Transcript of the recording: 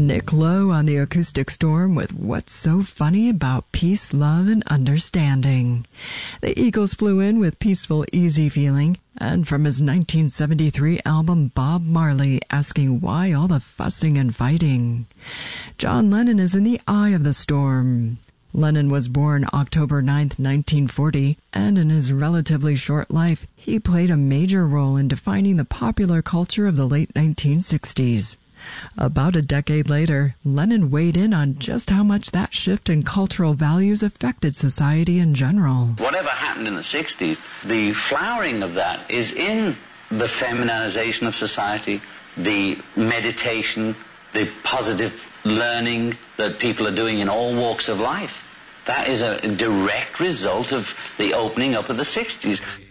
Nick Lowe on the Acoustic Storm with What's So Funny About Peace, Love, and Understanding. The Eagles flew in with Peaceful, Easy Feeling, and from his 1973 album Bob Marley, asking why all the fussing and fighting. John Lennon is in the eye of the storm. Lennon was born October 9, 1940, and in his relatively short life, he played a major role in defining the popular culture of the late 1960s. About a decade later, Lennon weighed in on just how much that shift in cultural values affected society in general. Whatever happened in the 60s, the flowering of that is in the feminization of society, the meditation, the positive learning that people are doing in all walks of life. That is a direct result of the opening up of the 60s.